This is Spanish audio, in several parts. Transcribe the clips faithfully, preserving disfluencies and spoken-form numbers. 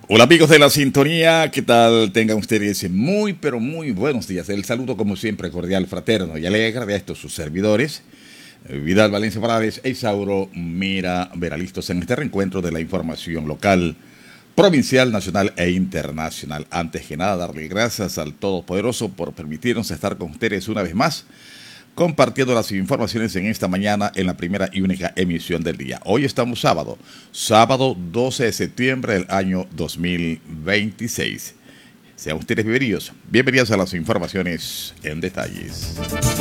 Hola amigos de la sintonía, ¿qué tal? Tengan ustedes muy pero muy buenos días. El saludo como siempre cordial, fraterno y alegre de estos sus servidores, Vidal Valencia Morales e Isauro Mira Veralistos en este reencuentro de la información local, provincial, nacional e internacional. Antes que nada, darle gracias al Todopoderoso por permitirnos estar con ustedes una vez más, compartiendo las informaciones en esta mañana en la primera y única emisión del día. Hoy estamos sábado, sábado doce de septiembre del año dos mil veintiséis. Sean ustedes bienvenidos, bienvenidos a las informaciones en detalles.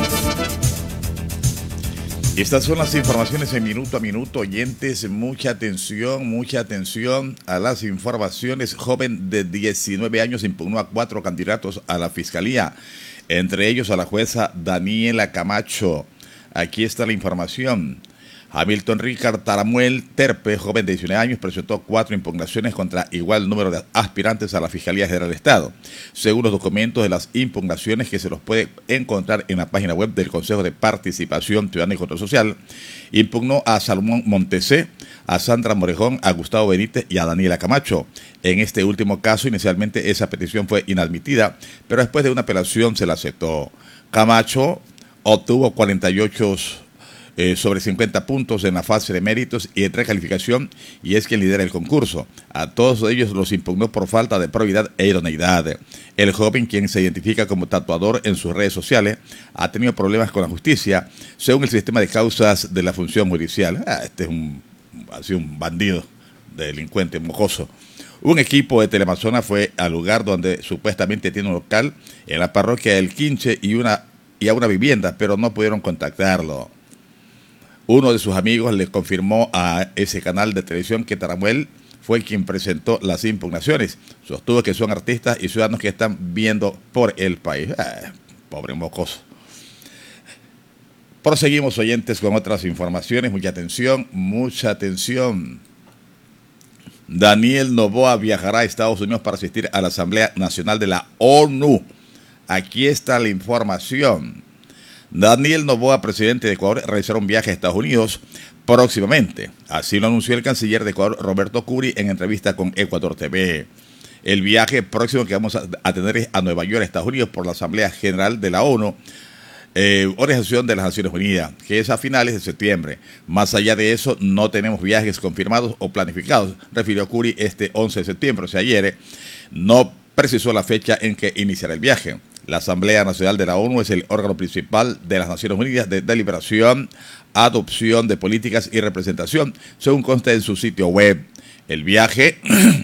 Estas son las informaciones en minuto a minuto, oyentes, mucha atención, mucha atención a las informaciones. Joven de diecinueve años impugnó a cuatro candidatos a la fiscalía, entre ellos a la jueza Daniela Camacho. Aquí está la información. Hamilton Ricard Taramuel Terpe, joven de diecinueve años, presentó cuatro impugnaciones contra igual número de aspirantes a la Fiscalía General del Estado. Según los documentos de las impugnaciones que se los puede encontrar en la página web del Consejo de Participación Ciudadana y Control Social, impugnó a Salomón Montesé, a Sandra Morejón, a Gustavo Benítez y a Daniela Camacho. En este último caso, inicialmente esa petición fue inadmitida, pero después de una apelación se la aceptó. Camacho obtuvo cuarenta y ocho Eh, sobre cincuenta puntos en la fase de méritos y de recalificación, y es quien lidera el concurso. A todos ellos los impugnó por falta de probidad e idoneidad. El joven, quien se identifica como tatuador en sus redes sociales, ha tenido problemas con la justicia, según el sistema de causas de la función judicial. Ah, este es un, ha sido un bandido, delincuente, mojoso. Un equipo de Teleamazonas fue al lugar donde supuestamente tiene un local en la parroquia del Quinche y, una, y a una vivienda, pero no pudieron contactarlo. Uno de sus amigos le confirmó a ese canal de televisión que Taramuel fue quien presentó las impugnaciones. Sostuvo que son artistas y ciudadanos que están viendo por el país. Eh, pobre mocoso. Proseguimos, oyentes, con otras informaciones. Mucha atención, mucha atención. Daniel Noboa viajará a Estados Unidos para asistir a la Asamblea Nacional de la ONU. Aquí está la información. Daniel Noboa, presidente de Ecuador, realizará un viaje a Estados Unidos próximamente. Así lo anunció el canciller de Ecuador, Roberto Curi, en entrevista con Ecuador T V. El viaje próximo que vamos a tener es a Nueva York, Estados Unidos, por la Asamblea General de la ONU, eh, Organización de las Naciones Unidas, que es a finales de septiembre. Más allá de eso, no tenemos viajes confirmados o planificados, refirió Curi este once de septiembre, o sea, ayer. No precisó la fecha en que iniciará el viaje. La Asamblea Nacional de la ONU es el órgano principal de las Naciones Unidas de deliberación, adopción de políticas y representación, según consta en su sitio web. El viaje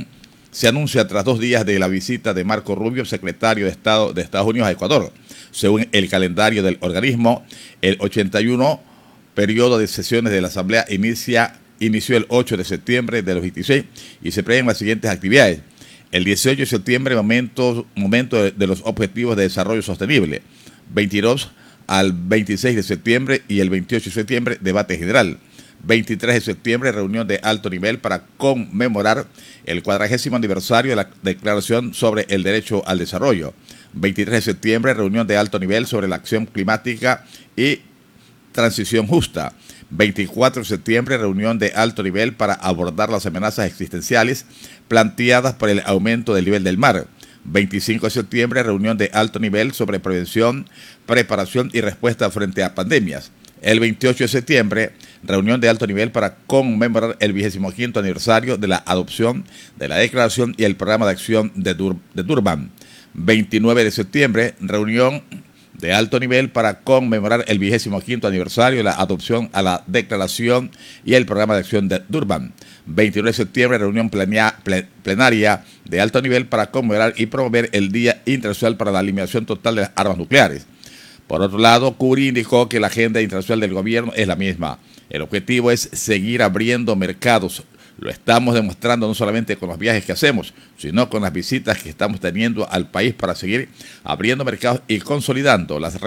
se anuncia tras dos días de la visita de Marco Rubio, secretario de Estado de Estados Unidos a Ecuador. Según el calendario del organismo, el ochenta y uno periodo de sesiones de la Asamblea inicia, inició el ocho de septiembre de los veintiséis y se prevén las siguientes actividades. El dieciocho de septiembre, momento, momento de, de los Objetivos de Desarrollo Sostenible. veintidós al veintiséis de septiembre y el veintiocho de septiembre, debate general. veintitrés de septiembre, reunión de alto nivel para conmemorar el cuadragésimo aniversario de la Declaración sobre el Derecho al Desarrollo. veintitrés de septiembre, reunión de alto nivel sobre la acción climática y transición justa. veinticuatro de septiembre, reunión de alto nivel para abordar las amenazas existenciales planteadas por el aumento del nivel del mar. veinticinco de septiembre, reunión de alto nivel sobre prevención, preparación y respuesta frente a pandemias. El veintiocho de septiembre, reunión de alto nivel para conmemorar el vigésimo quinto aniversario de la adopción de la Declaración y el Programa de Acción de, Dur de Durban. veintinueve de septiembre, reunión de alto nivel para conmemorar el vigésimo quinto aniversario de la adopción a la Declaración y el Programa de Acción de Durban. veintinueve de septiembre, reunión plenia, ple, plenaria de alto nivel para conmemorar y promover el Día Internacional para la Eliminación Total de las Armas Nucleares. Por otro lado, Curi indicó que la agenda internacional del gobierno es la misma. El objetivo es seguir abriendo mercados. Lo estamos demostrando no solamente con los viajes que hacemos, sino con las visitas que estamos teniendo al país para seguir abriendo mercados y consolidando las